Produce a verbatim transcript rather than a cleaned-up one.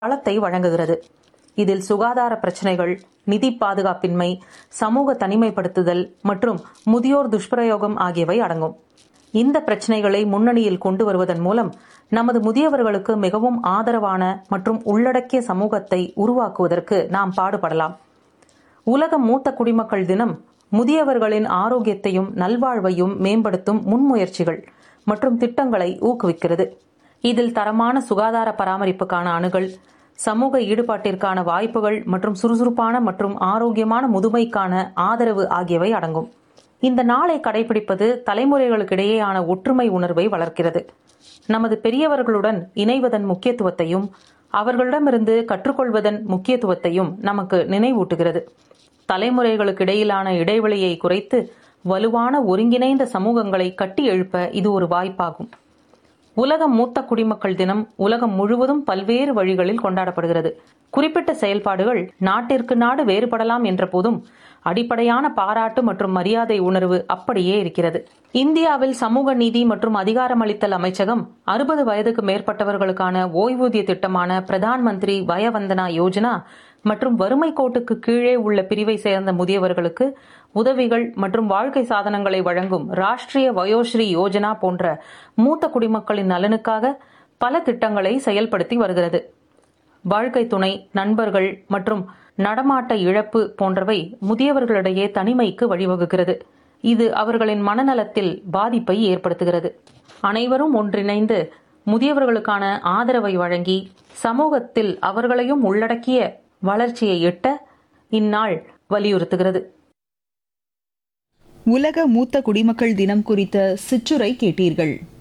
களத்தை வழங்குகிறது. இதில் சுகாதார பிரச்சனைகள், நிதி பாதுகாப்பின்மை, சமூக தனிமைப்படுத்துதல் மற்றும் முதியோர் துஷ்பிரயோகம் ஆகியவை அடங்கும். இந்த பிரச்சனைகளை முன்னணியில் கொண்டு வருவதன் மூலம் நமது முதியவர்களுக்கு மிகவும் ஆதரவான மற்றும் உள்ளடக்கிய சமூகத்தை உருவாக்குவதற்கு நாம் பாடுபடலாம். உலக மூத்த குடிமக்கள் தினம் முதியவர்களின் ஆரோக்கியத்தையும் நல்வாழ்வையும் மேம்படுத்தும் முன்முயற்சிகள் மற்றும் திட்டங்களை ஊக்குவிக்கிறது. இதில் தரமான சுகாதார பராமரிப்புக்கான அணுகல், சமூக ஈடுபாட்டிற்கான வாய்ப்புகள் மற்றும் சுறுசுறுப்பான மற்றும் ஆரோக்கியமான முதுமைக்கான ஆதரவு ஆகியவை அடங்கும். இந்த நாளை கடைபிடிப்பது தலைமுறைகளுக்கிடையேயான ஒற்றுமை உணர்வை வளர்க்கிறது. நமது பெரியவர்களுடன் இணைவதன் முக்கியத்துவத்தையும் அவர்களிடமிருந்து கற்றுக்கொள்வதன் முக்கியத்துவத்தையும் நமக்கு நினைவூட்டுகிறது. தலைமுறைகளுக்கிடையிலான இடைவெளியை குறைத்து வலுவான ஒருங்கிணைந்த சமூகங்களை கட்டி எழுப்ப இது ஒரு வாய்ப்பாகும். உலக மூத்த குடிமக்கள் தினம் உலகம் முழுவதும் பல்வேறு வழிகளில் கொண்டாடப்படுகிறது. குறிப்பிட்ட செயல்பாடுகள் நாட்டிற்கு நாடு வேறுபடலாம் என்ற போதும் அடிப்படையான பாராட்டு மற்றும் மரியாதை உணர்வு அப்படியே இருக்கிறது. இந்தியாவில் சமூக நீதி மற்றும் அதிகாரமளித்தல் அமைச்சகம் அறுபது வயதுக்கு மேற்பட்டவர்களுக்கான ஓய்வூதிய திட்டமான பிரதான் மந்திரி வயவந்தனா யோஜனா மற்றும் வறுமை கோட்டுக்கு கீழே உள்ள பிரிவை சேர்ந்த முதியவர்களுக்கு உதவிகள் மற்றும் வாழ்க்கை சாதனங்களை வழங்கும் ராஷ்டிரிய வயோஸ்ரீ யோஜனா போன்ற மூத்த குடிமக்களின் நலனுக்காக பல திட்டங்களை செயல்படுத்தி வருகிறது. வாழ்க்கை துணை, நண்பர்கள் மற்றும் நடமாட்ட இழப்பு போன்றவை முதியவர்களிடையே தனிமைக்கு வழிவகுக்கிறது. இது அவர்களின் மனநலத்தில் பாதிப்பை ஏற்படுத்துகிறது. அனைவரும் ஒன்றிணைந்து முதியவர்களுக்கான ஆதரவை வழங்கி சமூகத்தில் அவர்களையும் உள்ளடக்கிய வளர்ச்சியை எட்ட இந்நாள் வலியுறுத்துகிறது. உலக மூத்த குடிமக்கள் தினம் குறித்த சிற்றுரை கேட்டீர்கள்.